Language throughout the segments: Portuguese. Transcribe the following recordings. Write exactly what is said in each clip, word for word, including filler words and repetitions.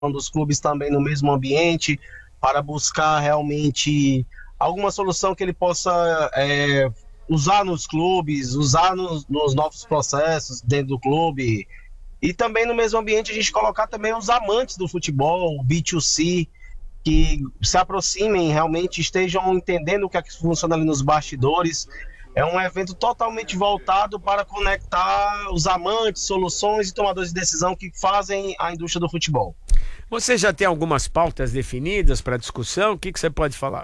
dos clubes também no mesmo ambiente, para buscar realmente alguma solução que ele possa é, usar nos clubes, usar nos, nos novos processos dentro do clube. E também no mesmo ambiente a gente colocar também os amantes do futebol, o B dois C, que se aproximem, realmente estejam entendendo o que é que funciona ali nos bastidores. É um evento totalmente voltado para conectar os amantes, soluções e tomadores de decisão que fazem a indústria do futebol. Você já tem algumas pautas definidas para discussão? O que, que você pode falar?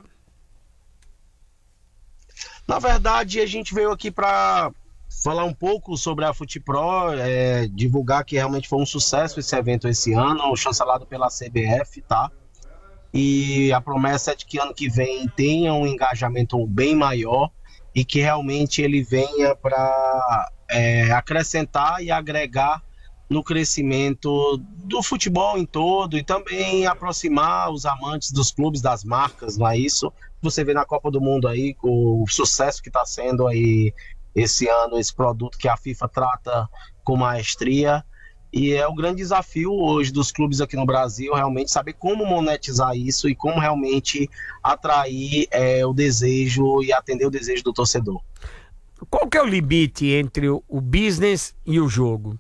Na verdade, a gente veio aqui para falar um pouco sobre a FutePro, é, divulgar que realmente foi um sucesso esse evento esse ano, chancelado pela C B F, tá? E a promessa é de que ano que vem tenha um engajamento bem maior e que realmente ele venha para é, acrescentar e agregar no crescimento do futebol em todo e também aproximar os amantes dos clubes, das marcas, não é isso? Você vê na Copa do Mundo aí o sucesso que está sendo aí esse ano, esse produto que a FIFA trata com maestria. E é o grande desafio hoje dos clubes aqui no Brasil, realmente saber como monetizar isso e como realmente atrair é, o desejo e atender o desejo do torcedor. Qual que é o limite entre o business e o jogo?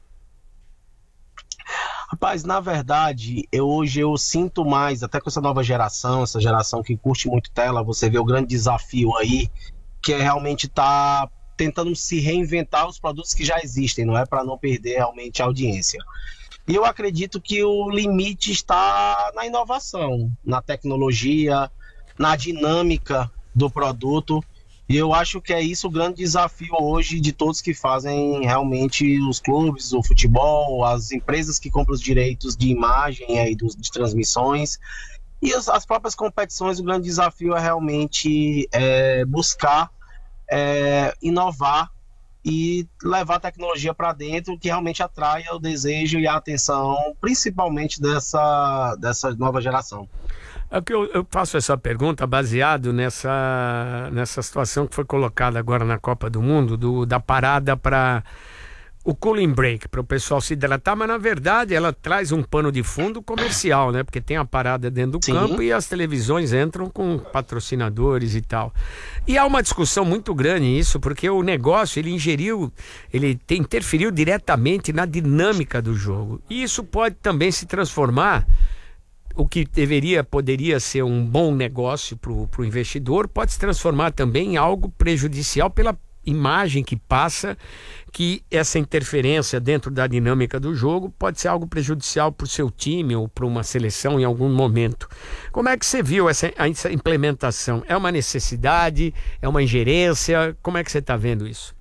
Rapaz, na verdade, eu, hoje eu sinto mais, até com essa nova geração, essa geração que curte muito tela, você vê o grande desafio aí, que é realmente estar... Tá tentando se reinventar os produtos que já existem, não é? Para não perder realmente a audiência. E eu acredito que o limite está na inovação, na tecnologia, na dinâmica do produto. E eu acho que é isso o grande desafio hoje de todos que fazem realmente os clubes, o futebol, as empresas que compram os direitos de imagem aí, dos, de transmissões. E as, as próprias competições, o grande desafio é realmente é, buscar É, inovar e levar a tecnologia para dentro, que realmente atraia o desejo e a atenção, principalmente dessa, dessa nova geração. É que eu, eu faço essa pergunta baseado nessa, nessa situação que foi colocada agora na Copa do Mundo, do, da parada para o cooling break, para o pessoal se hidratar, mas na verdade ela traz um pano de fundo comercial, né? Porque tem a parada dentro do Sim. campo e as televisões entram com patrocinadores e tal. E há uma discussão muito grande nisso, porque o negócio, ele ingeriu, ele te interferiu diretamente na dinâmica do jogo. E isso pode também se transformar, o que deveria, poderia ser um bom negócio para o investidor, pode se transformar também em algo prejudicial pela imagem que passa, que essa interferência dentro da dinâmica do jogo pode ser algo prejudicial para o seu time ou para uma seleção em algum momento. Como é que você viu essa, essa implementação? É uma necessidade? É uma ingerência? Como é que você está vendo isso?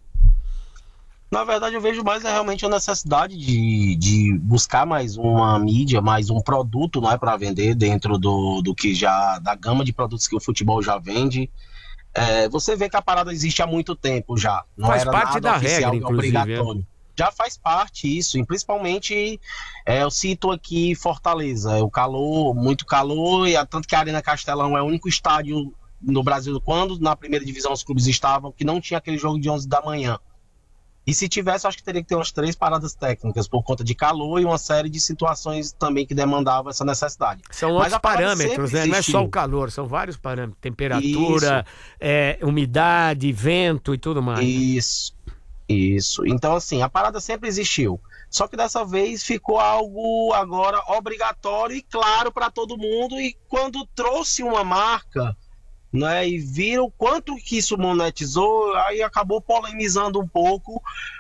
Na verdade, eu vejo mais é realmente a necessidade de, de buscar mais uma mídia, mais um produto, não é, para vender dentro do, do que já, da gama de produtos que o futebol já vende. É, você vê que a parada existe há muito tempo já. Não faz era parte nada da oficial, regra, inclusive. Obrigatório. É. Já faz parte isso, e principalmente é, eu cito aqui Fortaleza, o calor, muito calor, e tanto que a Arena Castelão é o único estádio no Brasil, quando na primeira divisão os clubes estavam, que não tinha aquele jogo de onze da manhã. E se tivesse, acho que teria que ter umas três paradas técnicas por conta de calor e uma série de situações também que demandavam essa necessidade. São outros parâmetros, né? Não é só o calor, são vários parâmetros. Temperatura, é, umidade, vento e tudo mais. Isso, isso. Então, assim, a parada sempre existiu. Só que dessa vez ficou algo agora obrigatório e claro para todo mundo. E quando trouxe uma marca, né, e viram quanto que isso monetizou, aí acabou polemizando um pouco,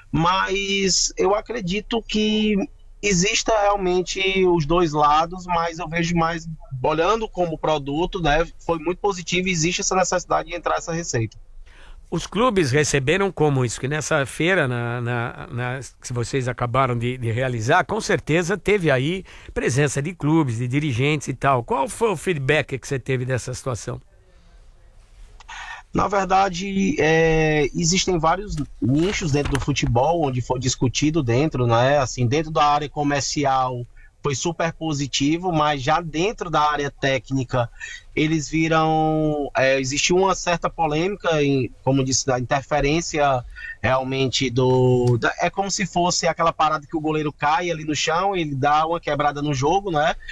mas eu acredito que exista realmente os dois lados, mas eu vejo mais, olhando como produto, né, foi muito positivo e existe essa necessidade de entrar essa receita. Os clubes receberam como isso? Que nessa feira, na, na, na, que vocês acabaram de, de realizar, com certeza teve aí presença de clubes, de dirigentes e tal. Qual foi o feedback que você teve dessa situação? Na verdade, é, existem vários nichos dentro do futebol, onde foi discutido dentro, né? Assim, dentro da área comercial, foi super positivo, mas já dentro da área técnica eles viram, é, existiu uma certa polêmica, em, como disse, da interferência realmente do, da, é como se fosse aquela parada que o goleiro cai ali no chão, ele dá uma quebrada no jogo, né?